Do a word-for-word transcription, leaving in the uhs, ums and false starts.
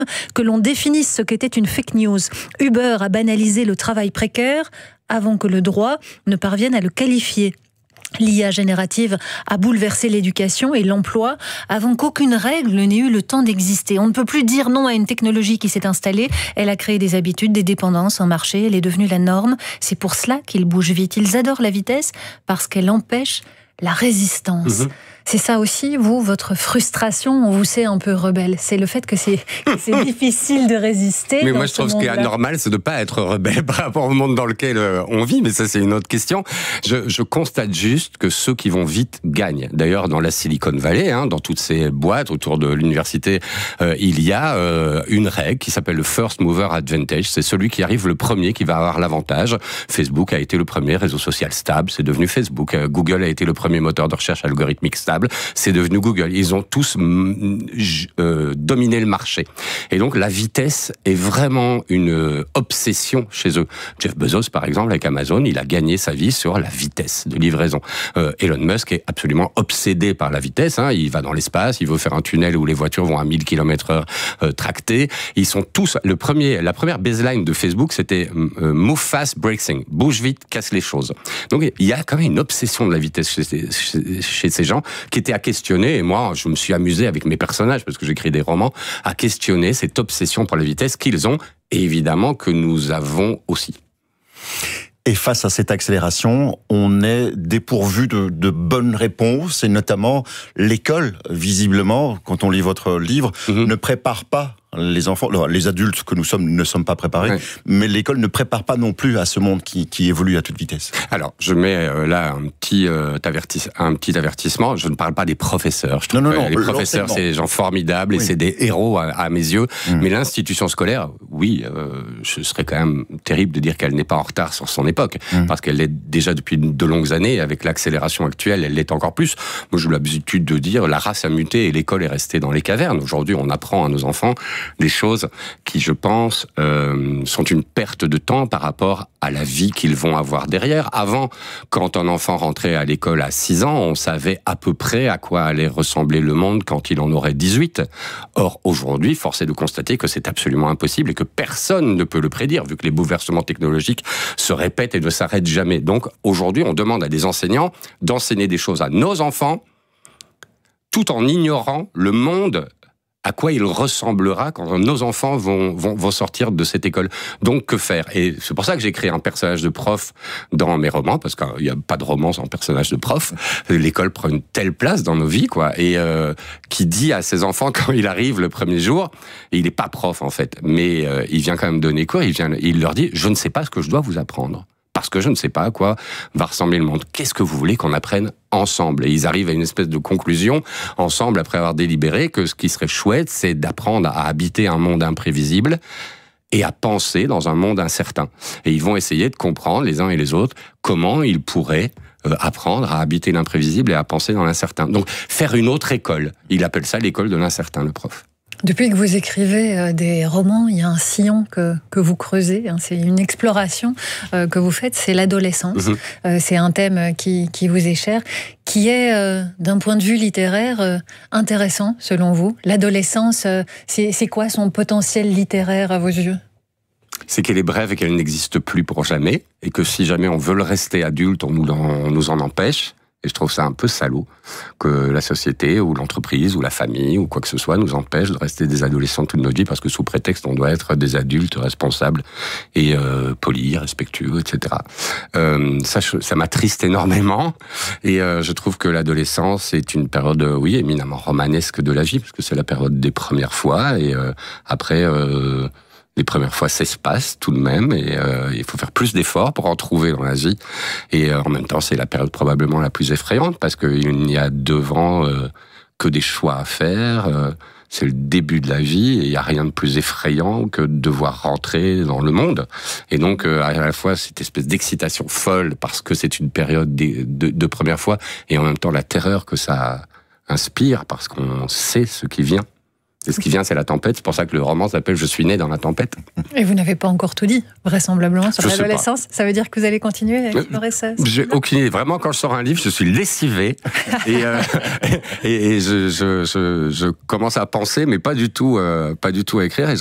que l'on définisse ce qu'était une fake news. Uber a banalisé le travail précaire avant que le droit ne parvienne à le qualifier. L'I A générative a bouleversé l'éducation et l'emploi avant qu'aucune règle n'ait eu le temps d'exister. On ne peut plus dire non à une technologie qui s'est installée. Elle a créé des habitudes, des dépendances, un marché. Elle est devenue la norme. C'est pour cela qu'ils bougent vite. Ils adorent la vitesse parce qu'elle empêche la résistance. Mmh. C'est ça aussi, vous, votre frustration, on vous sait un peu rebelle. C'est le fait que c'est, que c'est difficile de résister. Mais moi, je trouve ce qui est anormal, c'est de ne pas être rebelle par rapport au monde dans lequel on vit. Mais ça, c'est une autre question. Je, je constate juste que ceux qui vont vite gagnent. D'ailleurs, dans la Silicon Valley, hein, dans toutes ces boîtes autour de l'université, euh, il y a euh, une règle qui s'appelle le First Mover Advantage. C'est celui qui arrive le premier qui va avoir l'avantage. Facebook a été le premier réseau social stable, c'est devenu Facebook. Google a été le premier moteur de recherche algorithmique stable. C'est devenu Google. Ils ont tous euh, dominé le marché. Et donc, la vitesse est vraiment une obsession chez eux. Jeff Bezos, par exemple, avec Amazon, il a gagné sa vie sur la vitesse de livraison. Euh, Elon Musk est absolument obsédé par la vitesse. Hein. Il va dans l'espace, il veut faire un tunnel où les voitures vont à mille kilomètres heure euh, tractées. Ils sont tous... Le premier, la première baseline de Facebook, c'était euh, « Move fast, break things ». Bouge vite, casse les choses. Donc, il y a quand même une obsession de la vitesse chez, chez, chez ces gens qui était à questionner, et moi, je me suis amusé avec mes personnages, parce que j'écris des romans, à questionner cette obsession pour la vitesse qu'ils ont, et évidemment que nous avons aussi. Et face à cette accélération, on est dépourvu de, de bonnes réponses, et notamment l'école, visiblement, quand on lit votre livre, mmh. ne prépare pas les enfants, les adultes que nous sommes ne sommes pas préparés, ouais. mais l'école ne prépare pas non plus à ce monde qui, qui évolue à toute vitesse. Alors, je mets euh, là un petit, euh, avertis, un petit avertissement. Je ne parle pas des professeurs. Je trouve non, non, non, les professeurs, c'est des gens formidables oui. et c'est des héros à, à mes yeux. Mmh. Mais l'institution scolaire, oui, euh, ce serait quand même terrible de dire qu'elle n'est pas en retard sur son époque, mmh. parce qu'elle l'est déjà depuis de longues années. Avec l'accélération actuelle, elle l'est encore plus. Moi, j'ai l'habitude de dire la race a muté et l'école est restée dans les cavernes. Aujourd'hui, on apprend à nos enfants des choses qui, je pense, euh, sont une perte de temps par rapport à la vie qu'ils vont avoir derrière. Avant, quand un enfant rentrait à l'école à six ans, on savait à peu près à quoi allait ressembler le monde quand il en aurait dix-huit. Or, aujourd'hui, force est de constater que c'est absolument impossible et que personne ne peut le prédire, vu que les bouleversements technologiques se répètent et ne s'arrêtent jamais. Donc, aujourd'hui, on demande à des enseignants d'enseigner des choses à nos enfants, tout en ignorant le monde à quoi il ressemblera quand nos enfants vont, vont, vont sortir de cette école. Donc, que faire ? Et c'est pour ça que j'ai créé un personnage de prof dans mes romans, parce qu'il n'y a pas de roman sans personnage de prof. L'école prend une telle place dans nos vies, quoi. Et euh, qui dit à ses enfants, quand il arrive le premier jour, et il n'est pas prof, en fait, mais euh, il vient quand même donner cours, il, vient, il leur dit « Je ne sais pas ce que je dois vous apprendre. » Parce que je ne sais pas à quoi va ressembler le monde. Qu'est-ce que vous voulez qu'on apprenne ensemble ? Et ils arrivent à une espèce de conclusion, ensemble, après avoir délibéré, que ce qui serait chouette, c'est d'apprendre à habiter un monde imprévisible et à penser dans un monde incertain. Et ils vont essayer de comprendre, les uns et les autres, comment ils pourraient euh, apprendre à habiter l'imprévisible et à penser dans l'incertain. Donc, faire une autre école. Il appelle ça l'école de l'incertain, le prof. Depuis que vous écrivez des romans, il y a un sillon que, que vous creusez, hein, c'est une exploration euh, que vous faites, c'est l'adolescence. Mmh. Euh, c'est un thème qui, qui vous est cher, qui est, euh, d'un point de vue littéraire, euh, intéressant, selon vous. L'adolescence, euh, c'est, c'est quoi son potentiel littéraire à vos yeux ? C'est qu'elle est brève et qu'elle n'existe plus pour jamais, et que si jamais on veut le rester adulte, on nous en, on nous en empêche. Et je trouve ça un peu salaud que la société ou l'entreprise ou la famille ou quoi que ce soit nous empêche de rester des adolescents toute notre vie parce que sous prétexte on doit être des adultes responsables et euh, polis, respectueux, et cetera. Euh, ça, ça m'attriste énormément et euh, je trouve que l'adolescence est une période, oui, éminemment romanesque de la vie parce que c'est la période des premières fois et euh, après... Euh, Les premières fois s'espacent tout de même et euh, il faut faire plus d'efforts pour en trouver dans la vie. Et euh, en même temps, c'est la période probablement la plus effrayante parce qu'il n'y a devant euh, que des choix à faire. Euh, c'est le début de la vie et il n'y a rien de plus effrayant que de devoir rentrer dans le monde. Et donc, euh, à la fois, cette espèce d'excitation folle parce que c'est une période de, de, de première fois et en même temps la terreur que ça inspire parce qu'on sait ce qui vient. Et ce qui vient, c'est la tempête. C'est pour ça que le roman s'appelle « Je suis né dans la tempête ». Et vous n'avez pas encore tout dit, vraisemblablement, sur l'adolescence. Ça veut dire que vous allez continuer à explorer ça? J'ai aucune idée. Vraiment, quand je sors un livre, je suis lessivé. et, euh, et, et je, je, je, je commence à penser, mais pas du tout, euh, pas du tout à écrire. Et